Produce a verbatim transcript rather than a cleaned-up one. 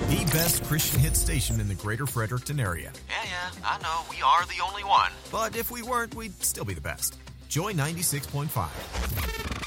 The best Christian hit station in the greater Fredericton area. Yeah, yeah, I know. We are the only one. But if we weren't, we'd still be the best. Joy ninety-six point five.